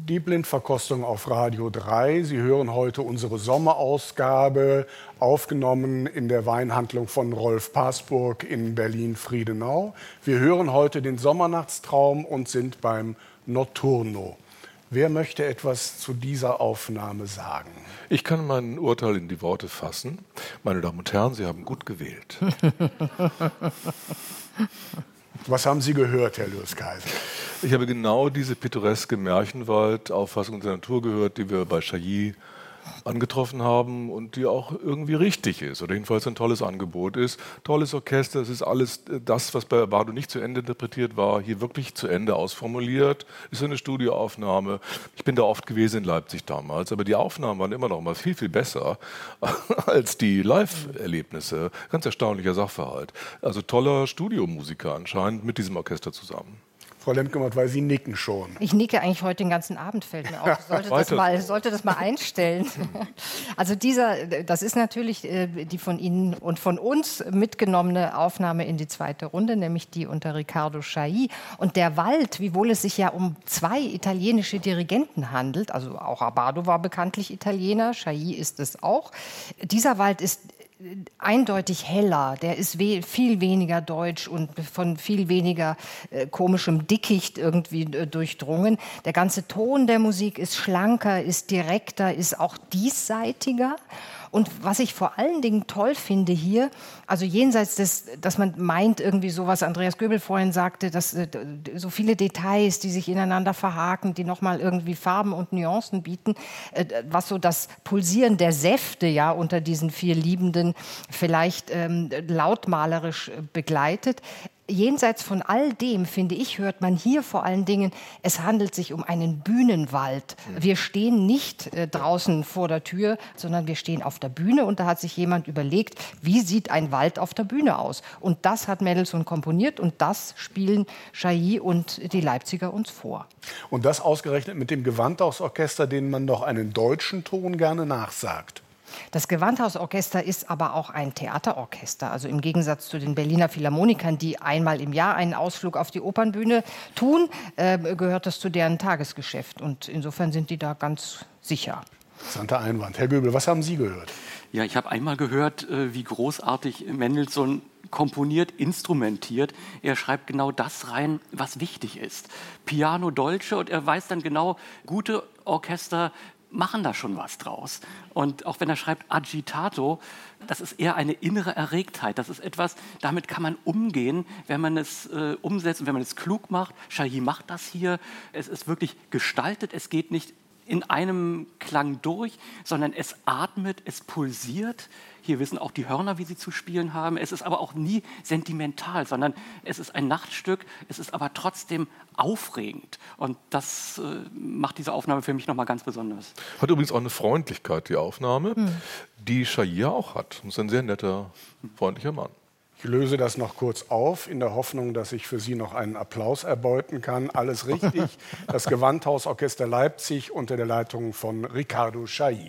Die Blindverkostung auf Radio 3. Sie hören heute unsere Sommerausgabe, aufgenommen in der Weinhandlung von Rolf Paßburg in Berlin-Friedenau. Wir hören heute den Sommernachtstraum und sind beim Notturno. Wer möchte etwas zu dieser Aufnahme sagen? Ich kann mein Urteil in die Worte fassen. Meine Damen und Herren, Sie haben gut gewählt. Was haben Sie gehört, Herr Lürskaiser? Ich habe genau diese pittoreske Märchenwald-Auffassung der Natur gehört, die wir bei Chailly angetroffen haben und die auch irgendwie richtig ist oder jedenfalls ein tolles Angebot ist. Tolles Orchester, es ist alles das, was bei Bardo nicht zu Ende interpretiert war, hier wirklich zu Ende ausformuliert. Ist eine Studioaufnahme. Ich bin da oft gewesen in Leipzig damals, aber die Aufnahmen waren immer noch mal viel, viel besser als die Live-Erlebnisse. Ganz erstaunlicher Sachverhalt. Also toller Studiomusiker anscheinend mit diesem Orchester zusammen. Frau Lemke-Mott, weil Sie nicken schon. Ich nicke eigentlich heute den ganzen Abend, fällt mir auf. Sollte das mal einstellen. Also das ist natürlich die von Ihnen und von uns mitgenommene Aufnahme in die zweite Runde, nämlich die unter Riccardo Chailly. Und der Wald, wiewohl es sich ja um zwei italienische Dirigenten handelt, also auch Abbado war bekanntlich Italiener, Chailly ist es auch. Dieser Wald ist eindeutig heller, der ist viel weniger deutsch und von viel weniger komischem Dickicht irgendwie durchdrungen. Der ganze Ton der Musik ist schlanker, ist direkter, ist auch diesseitiger. Und was ich vor allen Dingen toll finde hier, also jenseits des, dass man meint, irgendwie so, was Andreas Göbel vorhin sagte, dass so viele Details, die sich ineinander verhaken, die nochmal irgendwie Farben und Nuancen bieten, was so das Pulsieren der Säfte ja unter diesen vier Liebenden vielleicht lautmalerisch begleitet. Jenseits von all dem, finde ich, hört man hier vor allen Dingen, es handelt sich um einen Bühnenwald. Wir stehen nicht draußen vor der Tür, sondern wir stehen auf der Bühne und da hat sich jemand überlegt, wie sieht ein Wald auf der Bühne aus? Und das hat Mendelssohn komponiert und das spielen Chailly und die Leipziger uns vor. Und das ausgerechnet mit dem Gewandhausorchester, denen man doch einen deutschen Ton gerne nachsagt. Das Gewandhausorchester ist aber auch ein Theaterorchester. Also im Gegensatz zu den Berliner Philharmonikern, die einmal im Jahr einen Ausflug auf die Opernbühne tun, gehört das zu deren Tagesgeschäft. Und insofern sind die da ganz sicher. Interessanter Einwand. Herr Göbel, was haben Sie gehört? Ja, ich habe einmal gehört, wie großartig Mendelssohn komponiert, instrumentiert. Er schreibt genau das rein, was wichtig ist. Piano Dolce, und er weiß dann genau, gute Orchester machen da schon was draus. Und auch wenn er schreibt Agitato, das ist eher eine innere Erregtheit. Das ist etwas, damit kann man umgehen, wenn man es umsetzt und wenn man es klug macht. Chailly macht das hier. Es ist wirklich gestaltet. Es geht nicht in einem Klang durch, sondern es atmet, es pulsiert. Hier wissen auch die Hörner, wie sie zu spielen haben. Es ist aber auch nie sentimental, sondern es ist ein Nachtstück. Es ist aber trotzdem aufregend. Und das macht diese Aufnahme für mich nochmal ganz besonders. Hat übrigens auch eine Freundlichkeit, die Aufnahme, die Chailly ja auch hat. Das ist ein sehr netter, freundlicher Mann. Ich löse das noch kurz auf, in der Hoffnung, dass ich für Sie noch einen Applaus erbeuten kann. Alles richtig. Das Gewandhausorchester Leipzig unter der Leitung von Riccardo Chailly.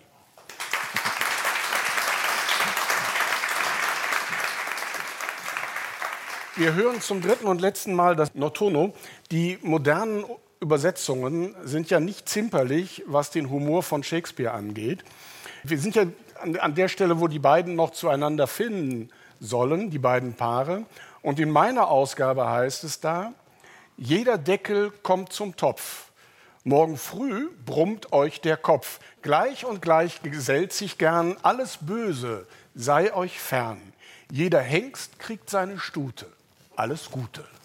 Wir hören zum dritten und letzten Mal das Notturno. Die modernen Übersetzungen sind ja nicht zimperlich, was den Humor von Shakespeare angeht. Wir sind ja an der Stelle, wo die beiden noch zueinander finden sollen, die beiden Paare. Und in meiner Ausgabe heißt es da, jeder Deckel kommt zum Topf. Morgen früh brummt euch der Kopf. Gleich und gleich gesellt sich gern, alles Böse sei euch fern. Jeder Hengst kriegt seine Stute. Alles Gute.